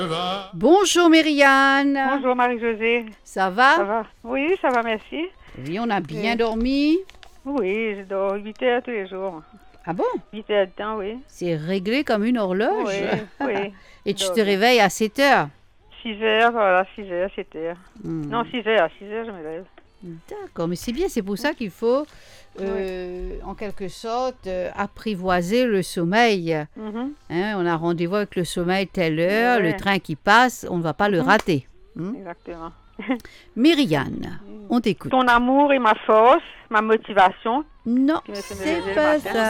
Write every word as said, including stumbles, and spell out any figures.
Bonjour Myriane. Bonjour Marie-Josée. Ça va? Ça va? Oui, ça va, merci. Oui, on a bien Oui. dormi. Oui, je dors huit heures tous les jours. Ah bon? huit heures de temps, oui. C'est réglé comme une horloge. Oui, oui. Et tu Donc, te réveilles à sept heures. six heures, voilà, six heures, sept heures. Hmm. Non, six heures, six heures, je me lève. D'accord, mais c'est bien, c'est pour ça qu'il faut, euh, en quelque sorte, euh, apprivoiser le sommeil. Mhm. Hein, on a rendez-vous avec le sommeil telle heure, Ouais. le train qui passe, on ne va pas le Mhm. rater. Hmm? Exactement. Myriane, on t'écoute. Ton amour est ma force, ma motivation. Non, qui me fait me c'est lever le pas matin. ça.